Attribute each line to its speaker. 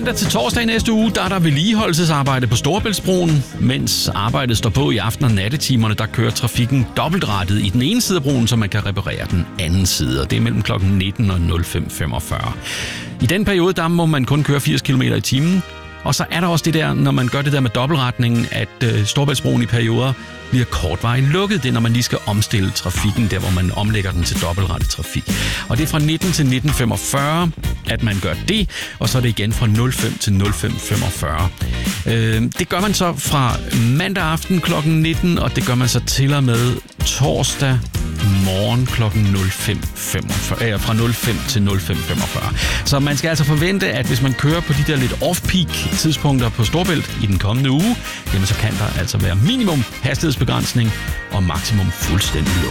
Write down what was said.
Speaker 1: mandag til torsdag næste uge, der er der vedligeholdelsesarbejde på Storebæltsbroen. Mens arbejdet står på i aften- og nattetimerne, der kører trafikken dobbeltrettet i den ene side af broen, så man kan reparere den anden side. Og det er mellem kl. 19 og 05.45. I den periode, der må man kun køre 80 km i timen. Og så er der også det der, når man gør det der med dobbeltretningen, at Storebæltsbroen i perioder bliver kortvarigt lukket. Det er, når man lige skal omstille trafikken, der hvor man omlægger den til dobbeltrettet trafik. Og det er fra 19 til 19.45, at man gør det, og så er det igen fra 05 til 05.45. Det gør man så fra mandag aften kl. 19, og det gør man så til og med torsdag morgen kl. 05.45, fra 05 til 05.45. Så man skal altså forvente, at hvis man kører på de der lidt off-peak tidspunkter på Storebælt i den kommende uge, jamen så kan der altså være minimum hastighedsbegrænsning og maksimum fuldstændig lukning.